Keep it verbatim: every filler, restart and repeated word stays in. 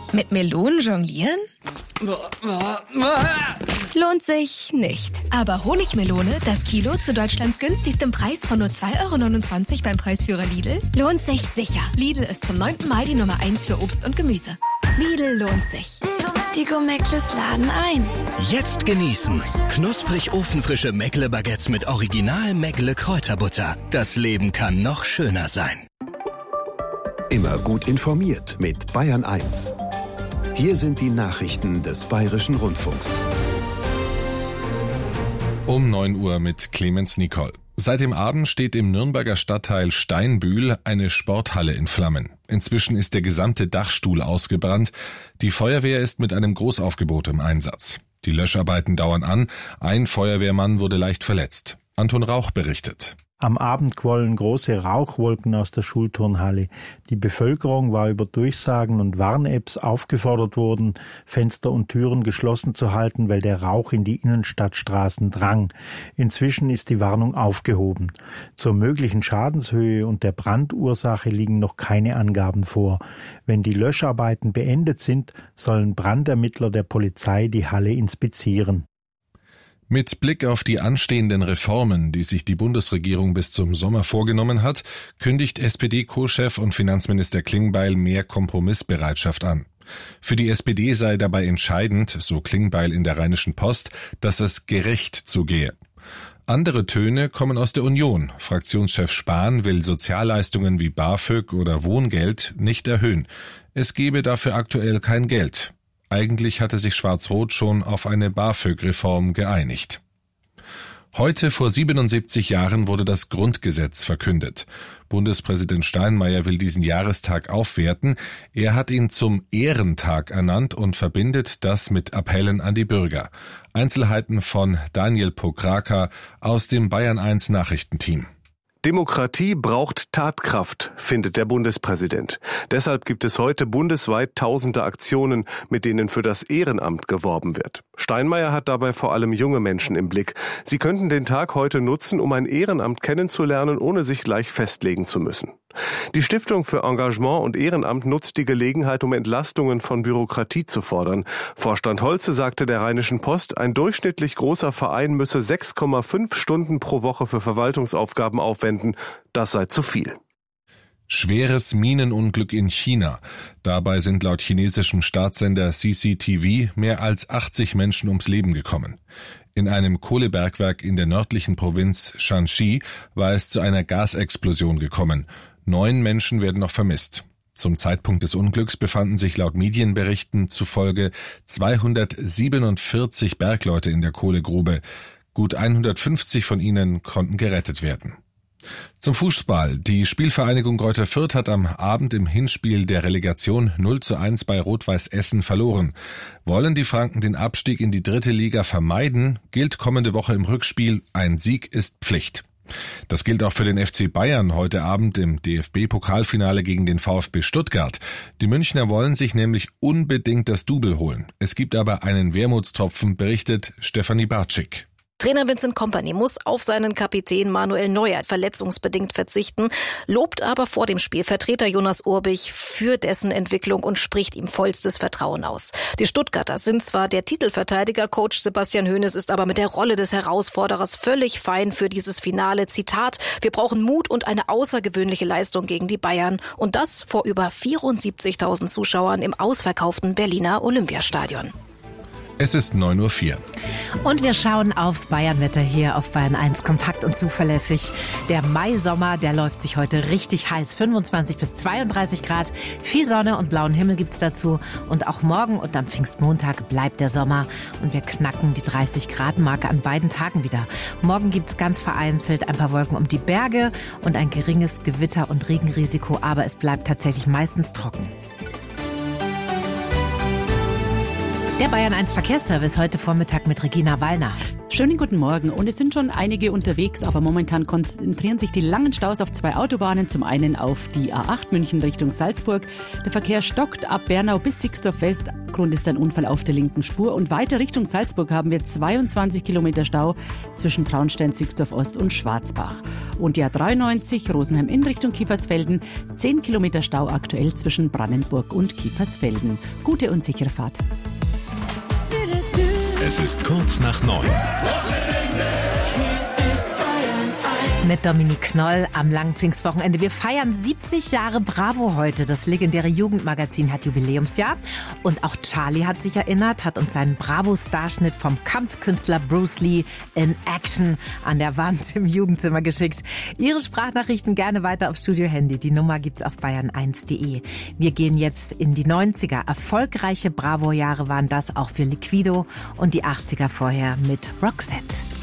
Mit Melonen jonglieren? Lohnt sich nicht. Aber Honigmelone, das Kilo zu Deutschlands günstigstem Preis von nur zwei Euro neunundzwanzig beim Preisführer Lidl, lohnt sich sicher. Lidl ist zum neunten Mal die Nummer eins für Obst und Gemüse. Lidl lohnt sich. Die Gomeckles laden ein. Jetzt genießen. Knusprig ofenfrische Meckle-Baguettes mit Original Meckle Kräuterbutter. Das Leben kann noch schöner sein. Immer gut informiert mit Bayern eins. Hier sind die Nachrichten des Bayerischen Rundfunks. Um neun Uhr mit Clemens Nicol. Seit dem Abend steht im Nürnberger Stadtteil Steinbühl eine Sporthalle in Flammen. Inzwischen ist der gesamte Dachstuhl ausgebrannt. Die Feuerwehr ist mit einem Großaufgebot im Einsatz. Die Löscharbeiten dauern an. Ein Feuerwehrmann wurde leicht verletzt. Anton Rauch berichtet. Am Abend quollen große Rauchwolken aus der Schulturnhalle. Die Bevölkerung war über Durchsagen und Warn-Apps aufgefordert worden, Fenster und Türen geschlossen zu halten, weil der Rauch in die Innenstadtstraßen drang. Inzwischen ist die Warnung aufgehoben. Zur möglichen Schadenshöhe und der Brandursache liegen noch keine Angaben vor. Wenn die Löscharbeiten beendet sind, sollen Brandermittler der Polizei die Halle inspizieren. Mit Blick auf die anstehenden Reformen, die sich die Bundesregierung bis zum Sommer vorgenommen hat, kündigt S P D-Co-Chef und Finanzminister Klingbeil mehr Kompromissbereitschaft an. Für die S P D sei dabei entscheidend, so Klingbeil in der Rheinischen Post, dass es gerecht zugehe. Andere Töne kommen aus der Union. Fraktionschef Spahn will Sozialleistungen wie BAföG oder Wohngeld nicht erhöhen. Es gebe dafür aktuell kein Geld. Eigentlich hatte sich Schwarz-Rot schon auf eine BAföG-Reform geeinigt. Heute vor siebenundsiebzig Jahren wurde das Grundgesetz verkündet. Bundespräsident Steinmeier will diesen Jahrestag aufwerten. Er hat ihn zum Ehrentag ernannt und verbindet das mit Appellen an die Bürger. Einzelheiten von Daniel Pokraka aus dem Bayern eins Nachrichtenteam. Demokratie braucht Tatkraft, findet der Bundespräsident. Deshalb gibt es heute bundesweit tausende Aktionen, mit denen für das Ehrenamt geworben wird. Steinmeier hat dabei vor allem junge Menschen im Blick. Sie könnten den Tag heute nutzen, um ein Ehrenamt kennenzulernen, ohne sich gleich festlegen zu müssen. Die Stiftung für Engagement und Ehrenamt nutzt die Gelegenheit, um Entlastungen von Bürokratie zu fordern. Vorstand Holze sagte der Rheinischen Post, ein durchschnittlich großer Verein müsse sechs Komma fünf Stunden pro Woche für Verwaltungsaufgaben aufwenden. Das sei zu viel. Schweres Minenunglück in China. Dabei sind laut chinesischem Staatssender C C T V mehr als achtzig Menschen ums Leben gekommen. In einem Kohlebergwerk in der nördlichen Provinz Shanxi war es zu einer Gasexplosion gekommen. Neun Menschen werden noch vermisst. Zum Zeitpunkt des Unglücks befanden sich laut Medienberichten zufolge zweihundertsiebenundvierzig Bergleute in der Kohlegrube. Gut hundertfünfzig von ihnen konnten gerettet werden. Zum Fußball. Die Spielvereinigung Greuther Fürth hat am Abend im Hinspiel der Relegation null zu eins bei Rot-Weiß Essen verloren. Wollen die Franken den Abstieg in die dritte Liga vermeiden, gilt kommende Woche im Rückspiel, ein Sieg ist Pflicht. Das gilt auch für den F C Bayern heute Abend im D F B-Pokalfinale gegen den VfB Stuttgart. Die Münchner wollen sich nämlich unbedingt das Double holen. Es gibt aber einen Wermutstropfen, berichtet Stefanie Bartschik. Trainer Vincent Kompany muss auf seinen Kapitän Manuel Neuer verletzungsbedingt verzichten, lobt aber vor dem Spiel Vertreter Jonas Urbich für dessen Entwicklung und spricht ihm vollstes Vertrauen aus. Die Stuttgarter sind zwar der Titelverteidiger, Coach Sebastian Hoeneß ist aber mit der Rolle des Herausforderers völlig fein für dieses Finale. Zitat: Wir brauchen Mut und eine außergewöhnliche Leistung gegen die Bayern und das vor über vierundsiebzigtausend Zuschauern im ausverkauften Berliner Olympiastadion. Es ist neun Uhr vier. Und wir schauen aufs Bayernwetter hier auf Bayern eins, kompakt und zuverlässig. Der Maisommer, der läuft sich heute richtig heiß. fünfundzwanzig bis zweiunddreißig Grad. Viel Sonne und blauen Himmel gibt's dazu. Und auch morgen und am Pfingstmontag bleibt der Sommer. Und wir knacken die dreißig Grad Marke an beiden Tagen wieder. Morgen gibt's ganz vereinzelt ein paar Wolken um die Berge und ein geringes Gewitter- und Regenrisiko. Aber es bleibt tatsächlich meistens trocken. Der Bayern eins Verkehrsservice heute Vormittag mit Regina Wallner. Schönen guten Morgen. Und es sind schon einige unterwegs, aber momentan konzentrieren sich die langen Staus auf zwei Autobahnen. Zum einen auf die A acht München Richtung Salzburg. Der Verkehr stockt ab Bernau bis Sixdorf West. Grund ist ein Unfall auf der linken Spur. Und weiter Richtung Salzburg haben wir zweiundzwanzig Kilometer Stau zwischen Traunstein, Sixdorf Ost und Schwarzbach. Und die A dreiundneunzig Rosenheim in Richtung Kiefersfelden. zehn Kilometer Stau aktuell zwischen Brannenburg und Kiefersfelden. Gute und sichere Fahrt. Es ist kurz nach neun. Mit Dominique Knoll am langen Pfingstwochenende. Wir feiern siebzig Jahre Bravo heute. Das legendäre Jugendmagazin hat Jubiläumsjahr. Und auch Charlie hat sich erinnert, hat uns seinen Bravo-Starschnitt vom Kampfkünstler Bruce Lee in Action an der Wand im Jugendzimmer geschickt. Ihre Sprachnachrichten gerne weiter auf Studio-Handy. Die Nummer gibt's auf bayern eins punkt de. Wir gehen jetzt in die neunziger. Erfolgreiche Bravo-Jahre waren das auch für Liquido und die achtziger vorher mit Roxette.